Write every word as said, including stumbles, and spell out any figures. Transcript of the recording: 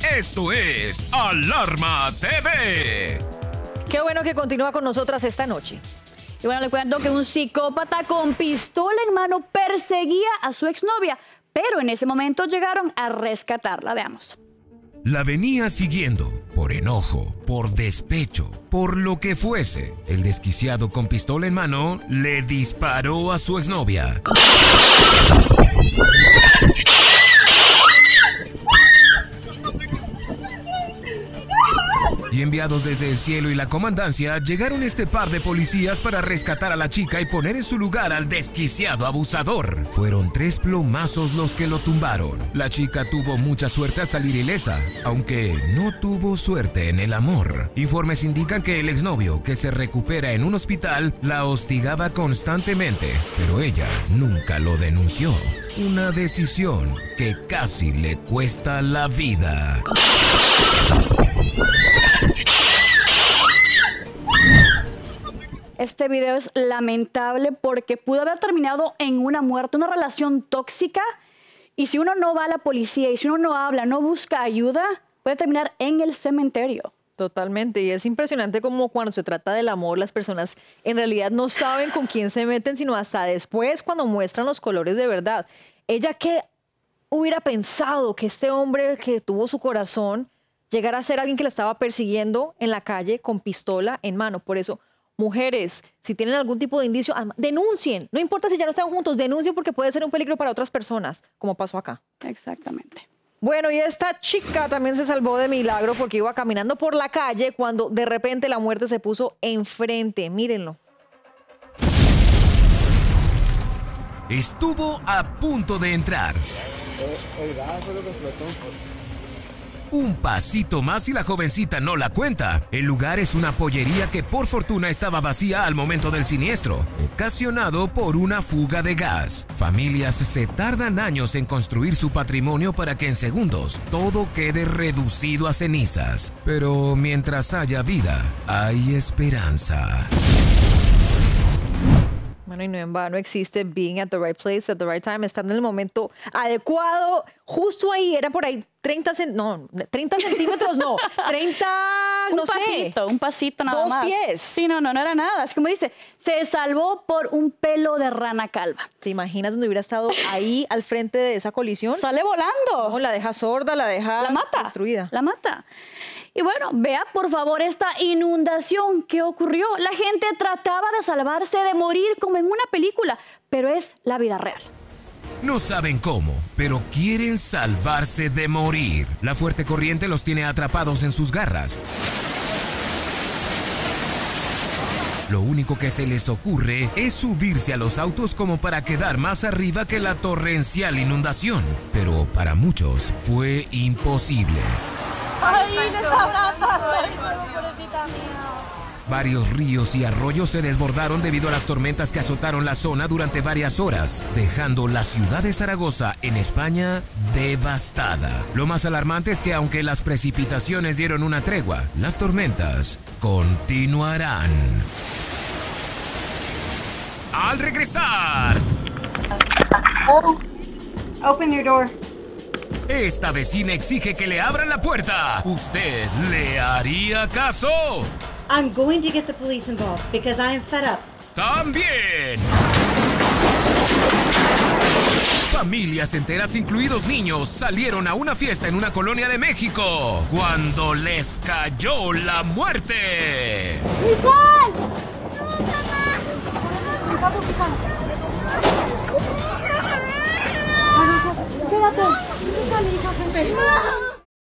Esto es Alarma T V. Qué bueno que continúa con nosotras esta noche. Y bueno, le cuento que un psicópata con pistola en mano perseguía a su exnovia, pero en ese momento llegaron a rescatarla. Veamos. La venía siguiendo por enojo, por despecho, por lo que fuese. El desquiciado con pistola en mano le disparó a su exnovia. Y enviados desde el cielo y la comandancia, llegaron este par de policías para rescatar a la chica y poner en su lugar al desquiciado abusador. Fueron tres plomazos los que lo tumbaron. La chica tuvo mucha suerte a salir ilesa, aunque no tuvo suerte en el amor. Informes indican que el exnovio, que se recupera en un hospital, la hostigaba constantemente, pero ella nunca lo denunció. Una decisión que casi le cuesta la vida. Este video es lamentable porque pudo haber terminado en una muerte, una relación tóxica. Y si uno no va a la policía y si uno no habla, no busca ayuda, puede terminar en el cementerio. Totalmente, y es impresionante como cuando se trata del amor, las personas en realidad no saben con quién se meten, sino hasta después cuando muestran los colores de verdad. Ella, ¿qué hubiera pensado que este hombre que tuvo su corazón llegara a ser alguien que la estaba persiguiendo en la calle con pistola en mano? Por eso, mujeres, si tienen algún tipo de indicio, denuncien. No importa si ya no están juntos, denuncien porque puede ser un peligro para otras personas, como pasó acá. Exactamente. Bueno, y esta chica también se salvó de milagro porque iba caminando por la calle cuando de repente la muerte se puso enfrente. Mírenlo. Estuvo a punto de entrar. Un pasito más y la jovencita no la cuenta. El lugar es una pollería que por fortuna estaba vacía al momento del siniestro, ocasionado por una fuga de gas. Familias se tardan años en construir su patrimonio para que en segundos todo quede reducido a cenizas. Pero mientras haya vida, hay esperanza. Bueno, y no en vano existe being at the right place at the right time, estando en el momento adecuado, justo ahí, era por ahí treinta, no, treinta centímetros, no, treinta, no un sé. pasito, un pasito nada dos más. Dos pies. Sí, no, no, no era nada. Es como dice, se salvó por un pelo de rana calva. ¿Te imaginas donde hubiera estado ahí al frente de esa colisión? Sale volando. No, la deja sorda, la deja la mata, destruida. La mata. Y bueno, vea por favor esta inundación que ocurrió. La gente trataba de salvarse de morir como en una película, pero es la vida real. No saben cómo, pero quieren salvarse de morir. La fuerte corriente los tiene atrapados en sus garras. Lo único que se les ocurre es subirse a los autos como para quedar más arriba que la torrencial inundación. Pero para muchos fue imposible. ¡Ay, le está abrazando! ¡Ay, pobrecita mía! Varios ríos y arroyos se desbordaron debido a las tormentas que azotaron la zona durante varias horas, dejando la ciudad de Zaragoza, en España, devastada. Lo más alarmante es que aunque las precipitaciones dieron una tregua, las tormentas continuarán. Al regresar... Oh, open your door. Esta vecina exige que le abran la puerta. ¿Usted le haría caso? I'm going to get the police involved because I am fed up. ¡También! Familias enteras, incluidos niños, salieron a una fiesta en una colonia de México cuando les cayó la muerte. ¡Nicole! ¡No, mamá! Quédate. Quédate, hija, gente.